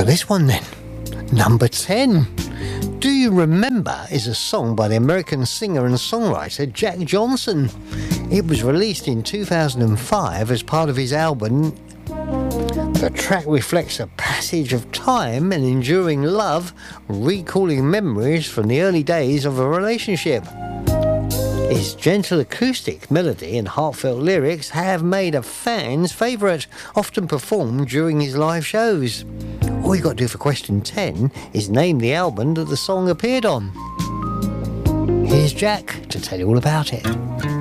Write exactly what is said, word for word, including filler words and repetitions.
at this one then. Number ten. Do You Remember is a song by the American singer and songwriter Jack Johnson. It was released in two thousand five as part of his album. The track reflects a passage of time and enduring love, recalling memories from the early days of a relationship. His gentle acoustic melody and heartfelt lyrics have made a fan's favourite, often performed during his live shows. All you got to do for question ten is name the album that the song appeared on. Here's Jack to tell you all about it.